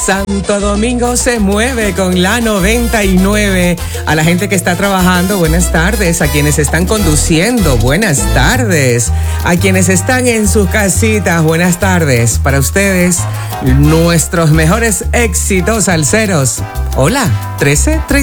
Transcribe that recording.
Santo Domingo se mueve con la 99. A la gente que está trabajando, buenas tardes. A quienes están conduciendo, buenas tardes. A quienes están en sus casitas, buenas tardes. Para ustedes, nuestros mejores éxitos salseros. Hola, 13:30.